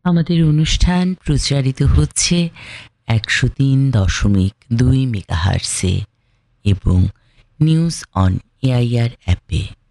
আমাদের অনুষ্ঠান প্রচারিত হচ্ছে 103.2 মেগাহার্টসে এবং নিউজ অন এআইআর অ্যাপে।